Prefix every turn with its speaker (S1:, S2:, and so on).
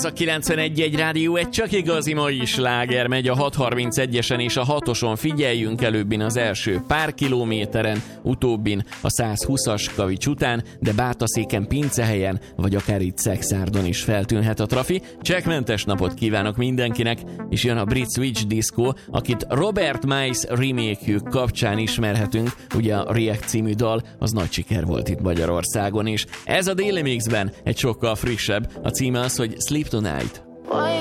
S1: Ez a 91.1 Rádió, egy csak igazi mai sláger megy a 631-esen és a 6-oson. Figyeljünk, előbbin az első pár kilométeren, utóbbin a 120-as Kavics után, de Bátaszéken, Pincehelyen, vagy akár itt Szexárdon is feltűnhet a trafi. Csekkmentes napot kívánok mindenkinek, és jön a brit Switch Disco, akit Robert Miles remake-jük kapcsán ismerhetünk, ugye a React című dal, az nagy siker volt itt Magyarországon is. Ez a Daily Mixben egy sokkal frissebb, a címe az, hogy Sleep Tonight.